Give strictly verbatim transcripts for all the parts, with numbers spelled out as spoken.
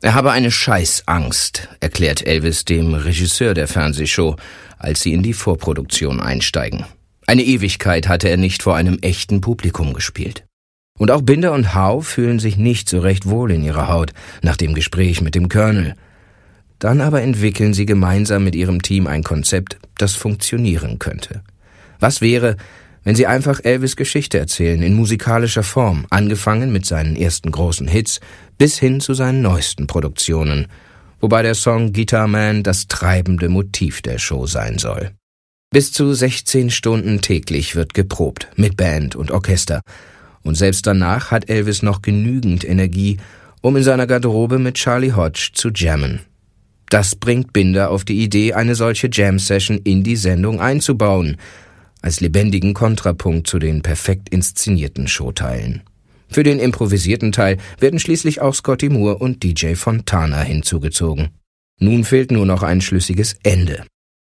Er habe eine Scheißangst, erklärt Elvis dem Regisseur der Fernsehshow, als sie in die Vorproduktion einsteigen. Eine Ewigkeit hatte er nicht vor einem echten Publikum gespielt. Und auch Binder und Howe fühlen sich nicht so recht wohl in ihrer Haut nach dem Gespräch mit dem Colonel. Dann aber entwickeln sie gemeinsam mit ihrem Team ein Konzept, das funktionieren könnte. Was wäre, wenn sie einfach Elvis' Geschichte erzählen, in musikalischer Form, angefangen mit seinen ersten großen Hits bis hin zu seinen neuesten Produktionen, wobei der Song Guitar Man das treibende Motiv der Show sein soll. Bis zu sechzehn Stunden täglich wird geprobt, mit Band und Orchester, und selbst danach hat Elvis noch genügend Energie, um in seiner Garderobe mit Charlie Hodge zu jammen. Das bringt Binder auf die Idee, eine solche Jam-Session in die Sendung einzubauen, als lebendigen Kontrapunkt zu den perfekt inszenierten Showteilen. Für den improvisierten Teil werden schließlich auch Scotty Moore und D J Fontana hinzugezogen. Nun fehlt nur noch ein schlüssiges Ende.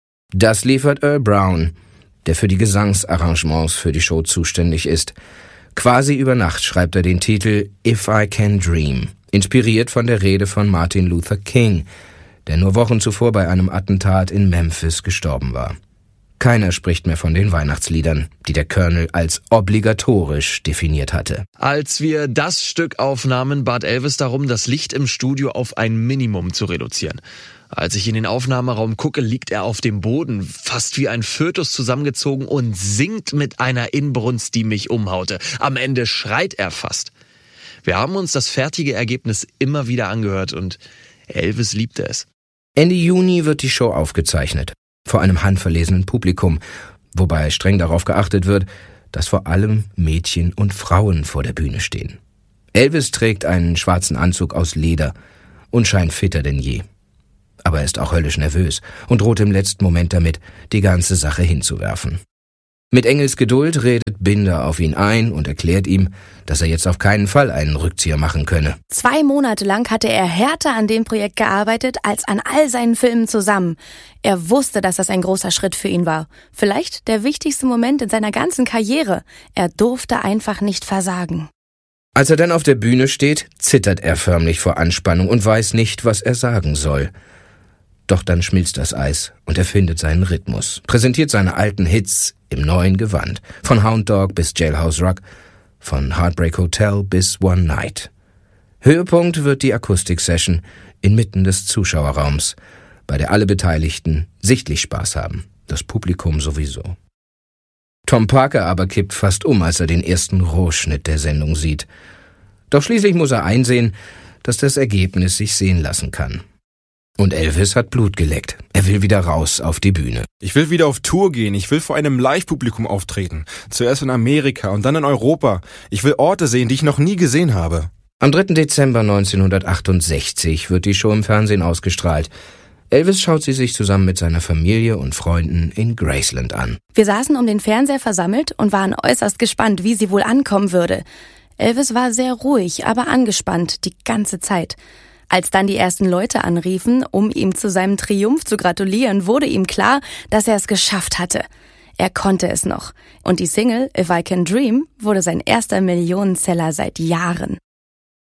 Das liefert Earl Brown, der für die Gesangsarrangements für die Show zuständig ist. Quasi über Nacht schreibt er den Titel If I Can Dream, inspiriert von der Rede von Martin Luther King, der nur Wochen zuvor bei einem Attentat in Memphis gestorben war. Keiner spricht mehr von den Weihnachtsliedern, die der Colonel als obligatorisch definiert hatte. Als wir das Stück aufnahmen, bat Elvis darum, das Licht im Studio auf ein Minimum zu reduzieren. Als ich in den Aufnahmeraum gucke, liegt er auf dem Boden, fast wie ein Fötus zusammengezogen und singt mit einer Inbrunst, die mich umhaute. Am Ende schreit er fast. Wir haben uns das fertige Ergebnis immer wieder angehört und Elvis liebte es. Ende Juni wird die Show aufgezeichnet, vor einem handverlesenen Publikum, wobei streng darauf geachtet wird, dass vor allem Mädchen und Frauen vor der Bühne stehen. Elvis trägt einen schwarzen Anzug aus Leder und scheint fitter denn je. Aber er ist auch höllisch nervös und droht im letzten Moment damit, die ganze Sache hinzuwerfen. Mit Engels Geduld redet Binder auf ihn ein und erklärt ihm, dass er jetzt auf keinen Fall einen Rückzieher machen könne. Zwei Monate lang hatte er härter an dem Projekt gearbeitet als an all seinen Filmen zusammen. Er wusste, dass das ein großer Schritt für ihn war. Vielleicht der wichtigste Moment in seiner ganzen Karriere. Er durfte einfach nicht versagen. Als er dann auf der Bühne steht, zittert er förmlich vor Anspannung und weiß nicht, was er sagen soll. Doch dann schmilzt das Eis und er findet seinen Rhythmus, präsentiert seine alten Hits im neuen Gewand, von Hound Dog bis Jailhouse Rock, von Heartbreak Hotel bis One Night. Höhepunkt wird die Akustik-Session inmitten des Zuschauerraums, bei der alle Beteiligten sichtlich Spaß haben, das Publikum sowieso. Tom Parker aber kippt fast um, als er den ersten Rohschnitt der Sendung sieht. Doch schließlich muss er einsehen, dass das Ergebnis sich sehen lassen kann. Und Elvis hat Blut geleckt. Er will wieder raus auf die Bühne. Ich will wieder auf Tour gehen. Ich will vor einem Live-Publikum auftreten. Zuerst in Amerika und dann in Europa. Ich will Orte sehen, die ich noch nie gesehen habe. Am dritten Dezember neunzehnhundertachtundsechzig wird die Show im Fernsehen ausgestrahlt. Elvis schaut sie sich zusammen mit seiner Familie und Freunden in Graceland an. Wir saßen um den Fernseher versammelt und waren äußerst gespannt, wie sie wohl ankommen würde. Elvis war sehr ruhig, aber angespannt die ganze Zeit. Als dann die ersten Leute anriefen, um ihm zu seinem Triumph zu gratulieren, wurde ihm klar, dass er es geschafft hatte. Er konnte es noch. Und die Single If I Can Dream wurde sein erster Millionenseller seit Jahren.